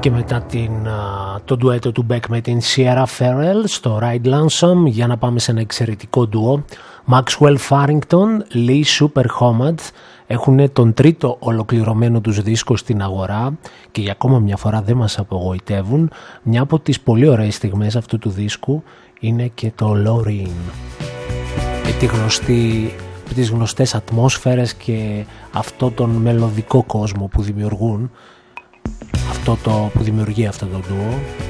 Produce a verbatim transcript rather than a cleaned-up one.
Και μετά την, το ντουέτο του Beck με την Sierra Farrell στο Ride Lonesome, για να πάμε σε ένα εξαιρετικό ντουό. Maxwell Farrington, Lee Superhomad έχουν τον τρίτο ολοκληρωμένο τους δίσκο στην αγορά και για ακόμα μια φορά δεν μας απογοητεύουν. Μια από τις πολύ ωραίες στιγμές αυτού του δίσκου είναι και το Loreen, με τη γνωστή, με τις γνωστές ατμόσφαιρες και αυτό τον μελωδικό κόσμο που δημιουργούν, αυτό το, που δημιουργεί αυτό το ντουό.